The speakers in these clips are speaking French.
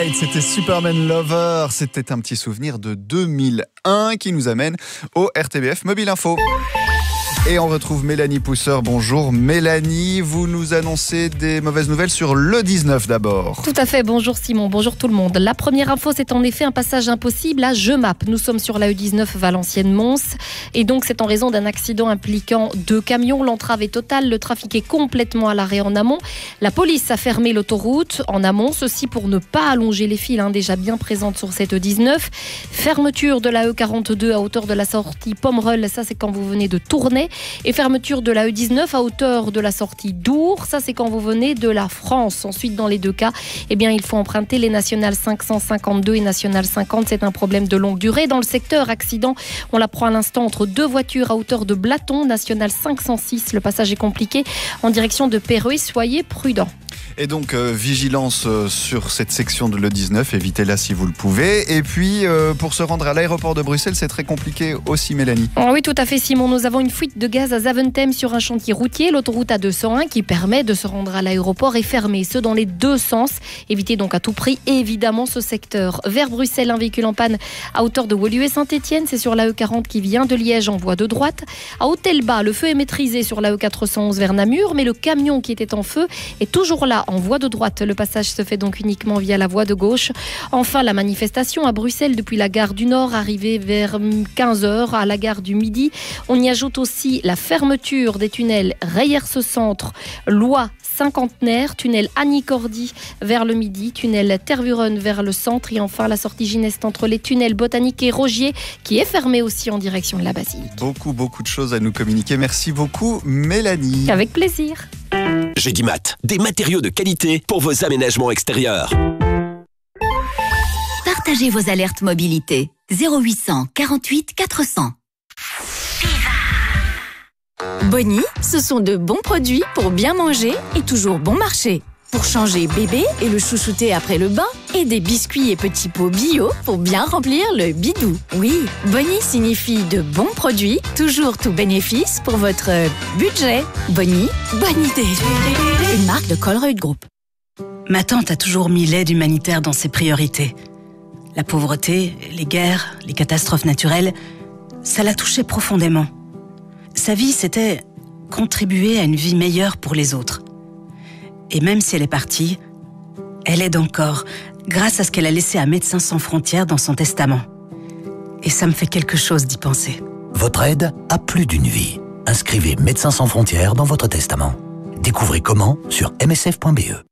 C'était Superman Lover, c'était un petit souvenir de 2001 qui nous amène au RTBF Mobile Info. Et on retrouve Mélanie Pousseur. Bonjour Mélanie, vous nous annoncez des mauvaises nouvelles sur l'E19 d'abord. Tout à fait, bonjour Simon, bonjour tout le monde. La première info, c'est en effet un passage impossible à Jemappes. Nous sommes sur la E19 Valenciennes-Mons et donc c'est en raison d'un accident impliquant 2 camions. L'entrave est totale, le trafic est complètement à l'arrêt en amont. La police a fermé l'autoroute en amont, ceci pour ne pas allonger les files déjà bien présentes sur cette E19. Fermeture de la E42 à hauteur de la sortie Pomerol, ça c'est quand vous venez de Tournai. Et fermeture de la E19 à hauteur de la sortie d'Ours, ça c'est quand vous venez de la France. Ensuite, dans les deux cas, il faut emprunter les nationales 552 et nationale 50. C'est un problème de longue durée. Dans le secteur accident, on l'apprend à l'instant entre 2 voitures à hauteur de Blaton, nationale 506. Le passage est compliqué en direction de Perreux. Soyez prudents. Et donc, vigilance sur cette section de l'E19, évitez-la si vous le pouvez. Et puis, pour se rendre à l'aéroport de Bruxelles, c'est très compliqué aussi, Mélanie. Oui, tout à fait, Simon. Nous avons une fuite de gaz à Zaventem sur un chantier routier. L'autoroute A201 qui permet de se rendre à l'aéroport est fermée, ce dans les 2 sens. Évitez donc à tout prix, évidemment, ce secteur. Vers Bruxelles, un véhicule en panne à hauteur de Woluwe Saint-Étienne. C'est sur la E40 qui vient de Liège en voie de droite. À Hôtel-Bas, le feu est maîtrisé sur la E411 vers Namur, mais le camion qui était en feu est toujours là, en voie de droite. Le passage se fait donc uniquement via la voie de gauche. Enfin, la manifestation à Bruxelles depuis la gare du Nord, arrivée vers 15h à la gare du Midi. On y ajoute aussi la fermeture des tunnels Reyers-Centre, Loie, Cinquantenaire, tunnel Annie Cordy vers le Midi, tunnel Tervuren vers le centre et enfin la sortie Gineste entre les tunnels Botanique et Rogier qui est fermée aussi en direction de la Basilique. Beaucoup de choses à nous communiquer. Merci beaucoup Mélanie. Avec plaisir. Gédimat, des matériaux de qualité pour vos aménagements extérieurs. Partagez vos alertes mobilité. 0800 48 400. Bonnie, ce sont de bons produits pour bien manger et toujours bon marché. Pour changer bébé et le chouchouter après le bain, et des biscuits et petits pots bio pour bien remplir le bidou. Oui, Bonnie signifie de bons produits, toujours tout bénéfice pour votre budget. Bonnie, bonne idée. Une marque de Colruyt Group. Ma tante a toujours mis l'aide humanitaire dans ses priorités. La pauvreté, les guerres, les catastrophes naturelles, ça l'a touchée profondément. Sa vie, c'était contribuer à une vie meilleure pour les autres. Et même si elle est partie, elle aide encore, grâce à ce qu'elle a laissé à Médecins sans frontières dans son testament. Et ça me fait quelque chose d'y penser. Votre aide a plus d'une vie. Inscrivez Médecins sans frontières dans votre testament. Découvrez comment sur msf.be.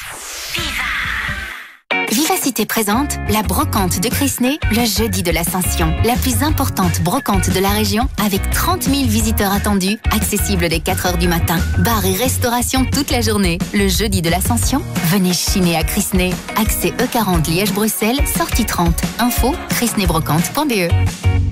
Vivacité présente la brocante de Crisney le jeudi de l'Ascension. La plus importante brocante de la région avec 30 000 visiteurs attendus, accessible dès 4h du matin. Bar et restauration toute la journée. Le jeudi de l'Ascension, venez chiner à Crisney. Accès E40 Liège-Bruxelles, sortie 30. Info crisneybrocante.be.